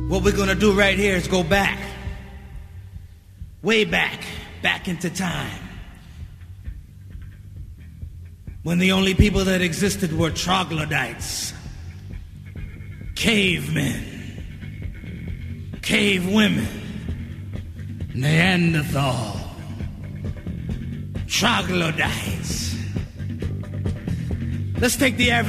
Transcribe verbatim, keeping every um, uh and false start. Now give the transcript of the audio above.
What we're gonna do right here is go back, way back, back into time, when the only people that existed were troglodytes, cavemen, cave women, Neanderthal, troglodytes. Let's take the average